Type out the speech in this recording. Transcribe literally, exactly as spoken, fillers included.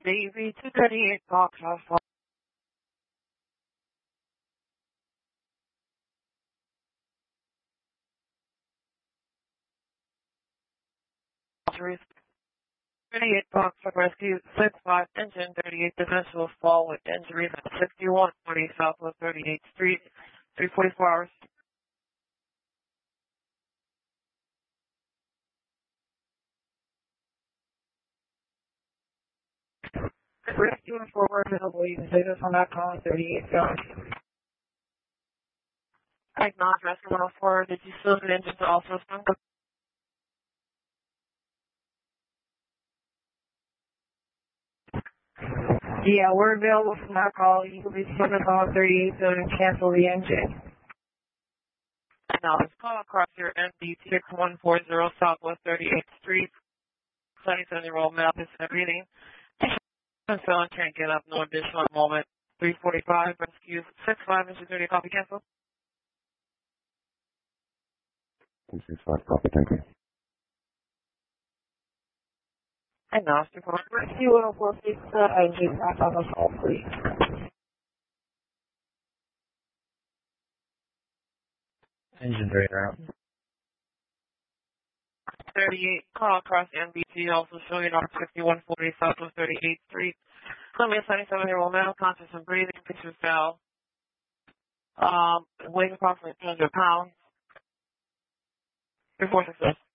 Davy, two thirty-eight Fox House. thirty-eight Fox Rescue, six five, engine thirty-eight, defensive fall with injuries at sixty-one forty Southwest thirty-eighth Street, three forty-four hours. Rescue and forward available. You can save us on that call, thirty-eight Fox. I acknowledge rescue one oh four. Did you still the engine to all systems? Yeah, we're available from that call. You can be sent us on thirty-eight zone and cancel the engine. Now, let's call across your N B six one four zero Southwest thirty-eighth Street. seventy-seven-year-old male is reading. And so I'm trying to get up no additional moment. three forty-five, rescue six five, engine thirty, copy cancel. two six five, copy, thank you. And now, report rescue one oh four six, uh, engine back on the call, please. Engine three out. thirty-eight, call across N B C, also showing on fifty-one forty Southwest thirty-eighth Street. Columbia, seventy-seven-year-old male, conscious and breathing, picture fell. Um, weighing approximately two hundred pounds. Report success.